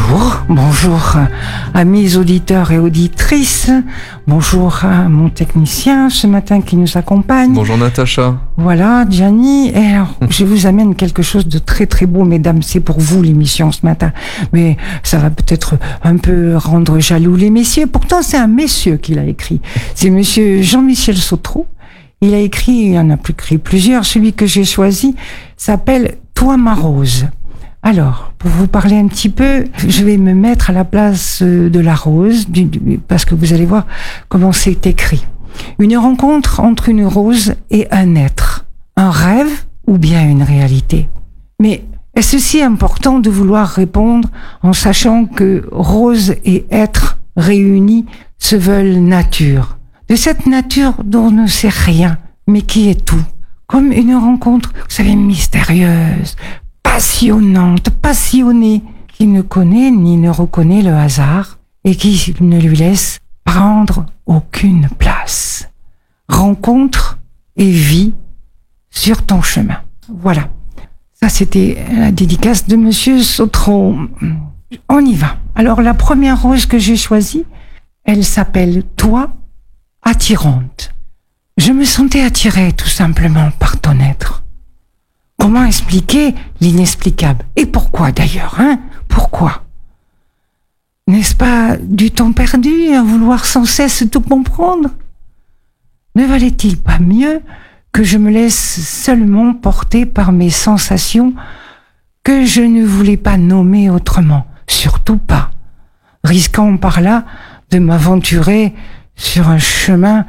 Bonjour amis auditeurs et auditrices, bonjour à mon technicien ce matin qui nous accompagne. Bonjour Natacha. Voilà Gianni, et alors je vous amène quelque chose de très très beau mesdames, c'est pour vous l'émission ce matin, mais ça va peut-être un peu rendre jaloux les messieurs, pourtant c'est un monsieur qui l'a écrit, c'est monsieur Jean-Michel Sautreau. Il a écrit, il en a écrit plusieurs, celui que j'ai choisi s'appelle « Toi ma rose ». Alors, pour vous parler un petit peu, je vais me mettre à la place de la rose, parce que vous allez voir comment c'est écrit. Une rencontre entre une rose et un être, un rêve ou bien une réalité. Mais est-ce si important de vouloir répondre en sachant que rose et être réunis se veulent nature? De cette nature dont on ne sait rien, mais qui est tout. Comme une rencontre, vous savez, mystérieuse, passionnante, passionnée, qui ne connaît ni ne reconnaît le hasard et qui ne lui laisse prendre aucune place. Rencontre et vie sur ton chemin. Voilà. Ça, c'était la dédicace de monsieur Sautreau. On y va. Alors, la première rose que j'ai choisie, elle s'appelle « Toi ». Attirante. Je me sentais attirée tout simplement par ton être. Comment expliquer l'inexplicable? Et pourquoi d'ailleurs, hein? Pourquoi? N'est-ce pas du temps perdu à vouloir sans cesse tout comprendre? Ne valait-il pas mieux que je me laisse seulement porter par mes sensations que je ne voulais pas nommer autrement? Surtout pas. Risquant par là de m'aventurer sur un chemin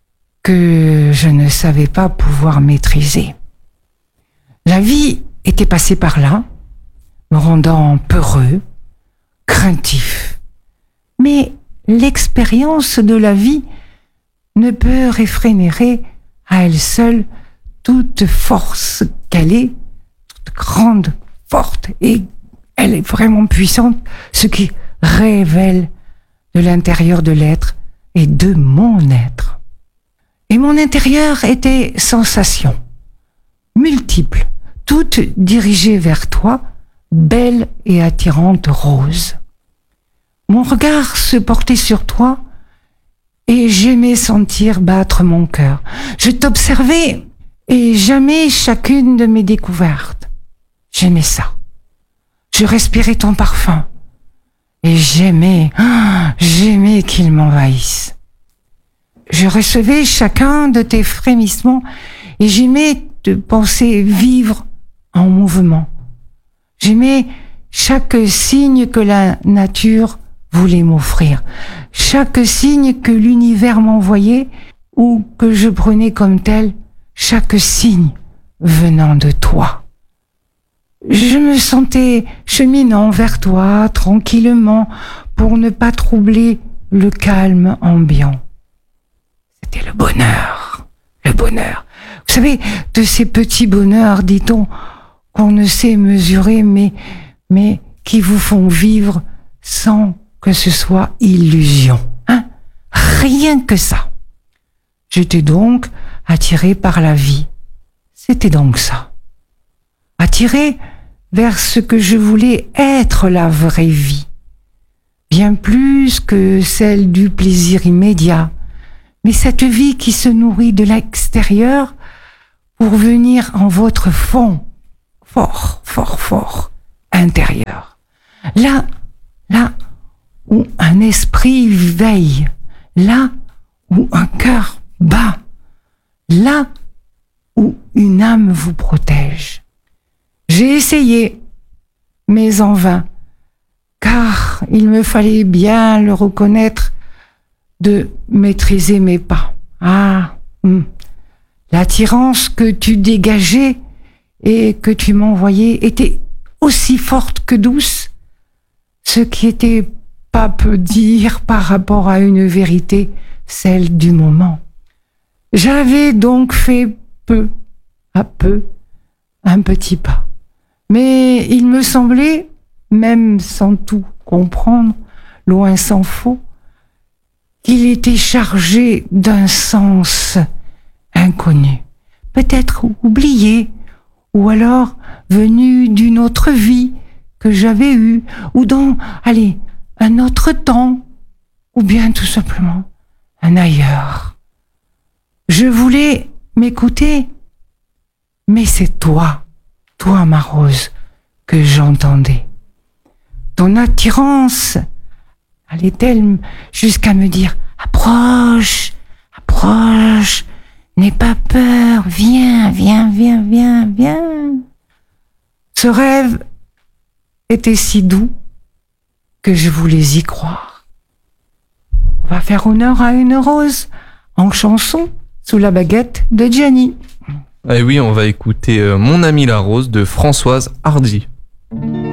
que je ne savais pas pouvoir maîtriser. La vie était passée par là, me rendant peureux, craintif. Mais l'expérience de la vie ne peut réfréner à elle seule toute force qu'elle est, toute grande, forte, et elle est vraiment puissante, ce qui révèle de l'intérieur de l'être et de mon être. Et mon intérieur était sensation, multiple, toutes dirigées vers toi, belle et attirante rose. Mon regard se portait sur toi et j'aimais sentir battre mon cœur. Je t'observais et j'aimais chacune de mes découvertes. J'aimais ça. Je respirais ton parfum. Et j'aimais qu'il m'envahisse. Je recevais chacun de tes frémissements et j'aimais te penser vivre en mouvement. J'aimais chaque signe que la nature voulait m'offrir, chaque signe que l'univers m'envoyait ou que je prenais comme tel, chaque signe venant de toi. Je me sentais cheminant vers toi tranquillement pour ne pas troubler le calme ambiant. C'était le bonheur, le bonheur. Vous savez, de ces petits bonheurs, dit-on, qu'on ne sait mesurer, mais qui vous font vivre sans que ce soit illusion. Hein? Rien que ça. J'étais donc attiré par la vie. C'était donc ça. Attiré vers ce que je voulais être la vraie vie, bien plus que celle du plaisir immédiat, mais cette vie qui se nourrit de l'extérieur pour venir en votre fond, fort, intérieur. Là où un esprit veille, là où un cœur bat, là où une âme vous protège. J'ai essayé, mais en vain, car il me fallait bien le reconnaître de maîtriser mes pas. L'attirance que tu dégageais et que tu m'envoyais était aussi forte que douce, ce qui était pas peu dire par rapport à une vérité, celle du moment. J'avais donc fait peu à peu un petit pas. Mais il me semblait, même sans tout comprendre, loin s'en faut, qu'il était chargé d'un sens inconnu, peut-être oublié, ou alors venu d'une autre vie que j'avais eue, ou dans, allez, un autre temps, ou bien tout simplement un ailleurs. Je voulais m'écouter, mais c'est toi, ma rose, que j'entendais. Ton attirance allait-elle jusqu'à me dire « Approche, approche, n'aie pas peur, viens, viens, viens, viens, viens ». Ce rêve était si doux que je voulais y croire. On va faire honneur à une rose en chanson sous la baguette de Gianni. Eh oui, on va écouter Mon amie la rose de Françoise Hardy.